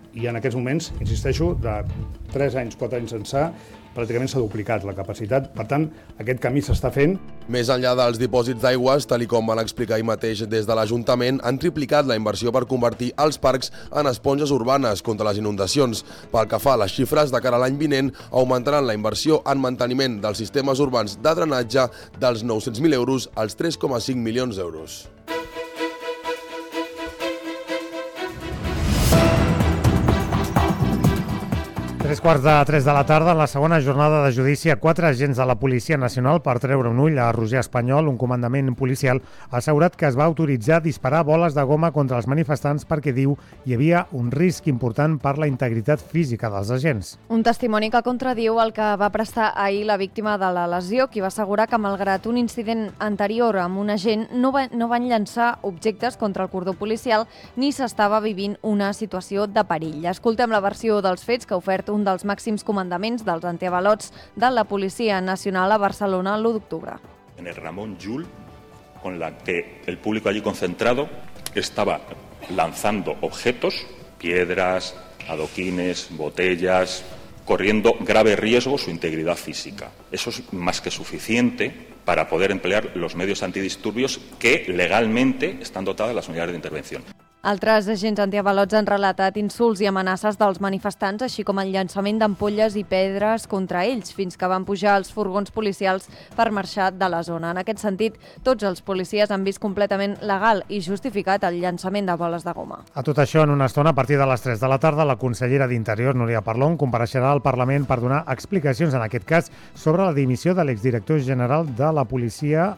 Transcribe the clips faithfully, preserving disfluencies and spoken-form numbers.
i en aquests moments, insisteixo, de tres anys, quatre anys ençà, pràcticament s'ha duplicat la capacitat. Per tant, aquest camí s'està fent. Més enllà dels dipòsits d'aigües, tal com van explicar ahir mateix des de l'Ajuntament, han triplicat la inversió per convertir els parcs en esponges urbanes contra les inundacions. Pel que fa a les xifres, de cara a l'any vinent, augmentaran la inversió en manteniment dels sistemes urbans de drenatge dels nou-cents mil euros als tres coma cinc milions d'euros. Tres quarts de tres de la tarda, en la segona jornada de judici a quatre agents de la Policia Nacional per treure un ull a Roger Espanyol, un comandament policial, ha assegurat que es va autoritzar a disparar boles de goma contra els manifestants perquè, diu, hi havia un risc important per la integritat física dels agents. Un testimoni que contradiu el que va prestar ahir la víctima de la lesió, qui va assegurar que, malgrat un incident anterior amb un agent, no, va, no van llançar objectes contra el cordó policial ni s'estava vivint una situació de perill. Escoltem la versió dels fets que ha ofert un dels màxims comandaments dels antiavalots de la Policia Nacional a Barcelona l'u d'octubre. En el Ramón Llull, con la que el público allí concentrado estaba lanzando objetos, piedras, adoquines, botellas, corriendo grave riesgo su integridad física. Eso es más que suficiente para poder emplear los medios antidisturbios que legalmente están dotadas las unidades de intervención. Altres agents antiavalots han relatat insults i amenaces dels manifestants, així com el llançament d'ampolles i pedres contra ells, fins que van pujar els furgons policials per marxar de la zona. En aquest sentit, tots els policies han vist completament legal i justificat el llançament de boles de goma. A tot això, en una estona, a partir de les tres de la tarda, la consellera d'Interior, Núria Parlon, compareixerà al Parlament per donar explicacions, en aquest cas, sobre la dimissió de l'exdirector general de la policia,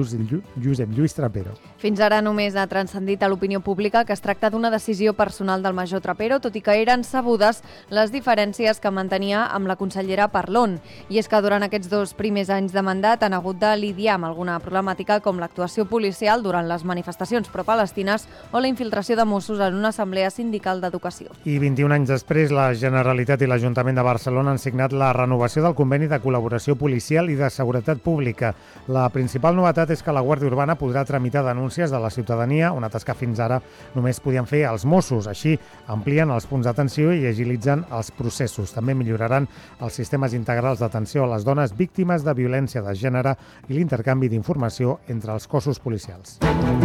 Josep Lluís Trapero. Fins ara només ha transcendit a l'opinió pública que es tracta d'una decisió personal del major Trapero, tot i que eren sabudes les diferències que mantenia amb la consellera Parlon. I és que durant aquests dos primers anys de mandat han hagut de lidiar amb alguna problemàtica com l'actuació policial durant les manifestacions pro-palestines o la infiltració de Mossos en una assemblea sindical d'educació. I vint-i-un anys després, la Generalitat i l'Ajuntament de Barcelona han signat la renovació del conveni de col·laboració policial i de seguretat pública. La principal novetat és que la Guàrdia Urbana podrà tramitar denúncies de la ciutadania, una tasca fins ara només podien fer els Mossos. Així, amplien els punts d'atenció i agilitzen els processos. També milloraran els sistemes integrals d'atenció a les dones víctimes de violència de gènere i l'intercanvi d'informació entre els cossos policials.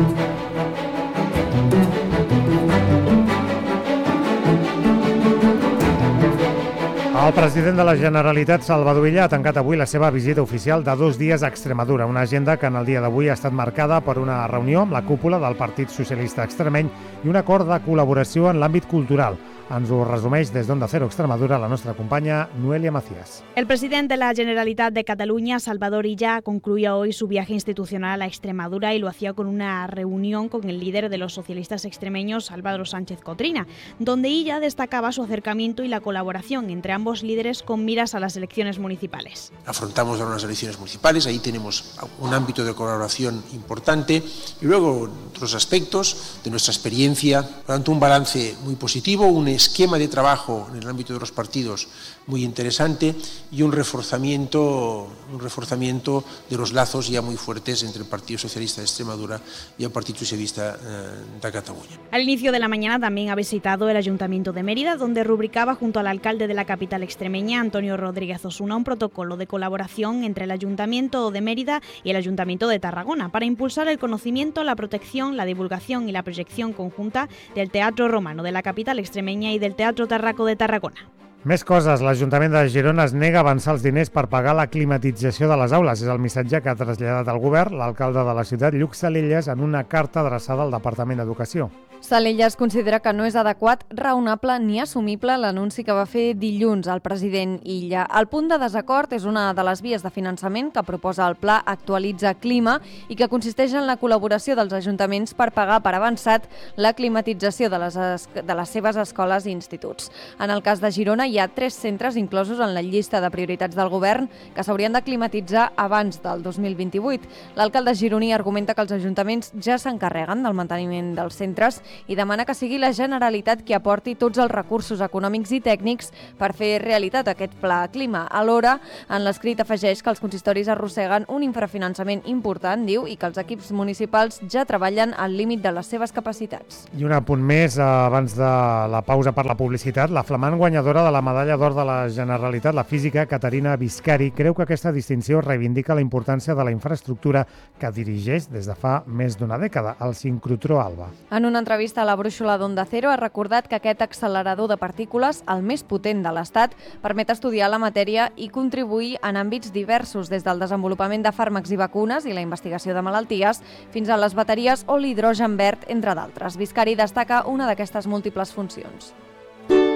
El president de la Generalitat, Salvador Illa, ha tancat avui la seva visita oficial de dos dies a Extremadura, una agenda que en el dia d'avui ha estat marcada per una reunió amb la cúpula del Partit Socialista Extremeny i un acord de col·laboració en l'àmbit cultural. Ens ho resumeix des d'Onda Cero Extremadura la nostra companya Noelia Macías. El presidente de la Generalitat de Cataluña, Salvador Illa, concluía hoy su viaje institucional a Extremadura y lo hacía con una reunión con el líder de los socialistas extremeños, Álvaro Sánchez Cotrina, donde Illa destacaba su acercamiento y la colaboración entre ambos líderes con miras a las elecciones municipales. Afrontamos ahora unas elecciones municipales, ahí tenemos un ámbito de colaboración importante y luego otros aspectos de nuestra experiencia, por lo tanto un balance muy positivo, un esquema de trabajo en el ámbito de los partidos muy interesante y un reforzamiento, un reforzamiento de los lazos ya muy fuertes entre el Partido Socialista de Extremadura y el Partido Socialista eh, de Cataluña. Al inicio de la mañana también ha visitado el Ayuntamiento de Mérida, donde rubricaba junto al alcalde de la capital extremeña, Antonio Rodríguez Osuna, un protocolo de colaboración entre el Ayuntamiento de Mérida y el Ayuntamiento de Tarragona para impulsar el conocimiento, la protección, la divulgación y la proyección conjunta del Teatro Romano de la capital extremeña y del Teatro Tarraco de Tarragona. Més coses. L'Ajuntament de Girona es nega a avançar els diners per pagar la climatització de les aules. És el missatge que ha traslladat al govern l'alcalde de la ciutat, Lluc Salelles, en una carta adreçada al Departament d'Educació. Salelles considera que no és adequat, raonable ni assumible l'anunci que va fer dilluns el president Illa. El punt de desacord és una de les vies de finançament que proposa el Pla Actualitza Clima i que consisteix en la col·laboració dels ajuntaments per pagar per avançat la climatització de les, de les seves escoles i instituts. En el cas de Girona hi ha tres centres inclosos en la llista de prioritats del govern que s'haurien de climatitzar abans del dos mil vint-i-vuit. L'alcalde gironí argumenta que els ajuntaments ja s'encarreguen del manteniment dels centres i demana que sigui la Generalitat qui aporti tots els recursos econòmics i tècnics per fer realitat aquest pla clima. Alhora, en l'escrit afegeix que els consistoris arrosseguen un infrafinançament important, diu, i que els equips municipals ja treballen al límit de les seves capacitats. I un apunt més, abans de la pausa per la publicitat, la flamant guanyadora de la medalla d'or de la Generalitat, la física Caterina Biscari, creu que aquesta distinció reivindica la importància de la infraestructura que dirigeix des de fa més d'una dècada, el sincrotró Alba. En una entrevista a la brúixola d'Onda Cero ha recordat que aquest accelerador de partícules, el més potent de l'Estat, permet estudiar la matèria i contribuir en àmbits diversos, des del desenvolupament de fàrmacs i vacunes i la investigació de malalties, fins a les bateries o l'hidrogen verd, entre d'altres. Biscari destaca una d'aquestes múltiples funcions.